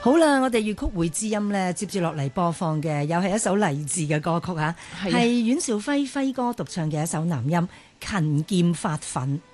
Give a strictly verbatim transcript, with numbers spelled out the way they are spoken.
好啦，我哋粵曲會知音咧，接住落嚟播放嘅又係一首勵志嘅歌曲嚇，係阮兆輝輝哥獨唱嘅一首男音《勤儉發奮》。